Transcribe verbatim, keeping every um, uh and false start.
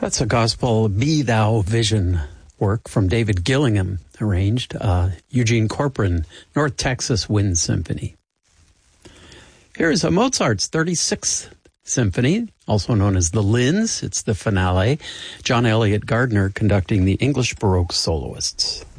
That's a gospel Be Thou Vision work from David Gillingham, arranged, uh, Eugene Corcoran, North Texas Wind Symphony. Here is a Mozart's thirty-sixth Symphony, also known as the Linz. It's the finale. John Elliott Gardner conducting the English Baroque soloists.